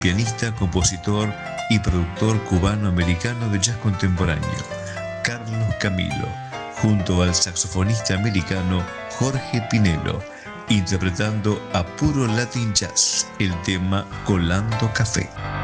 pianista, compositor y productor cubano-americano de jazz contemporáneo, Carlos Camilo, junto al saxofonista americano Jorge Pinelo, interpretando a puro Latin Jazz el tema Colando Café.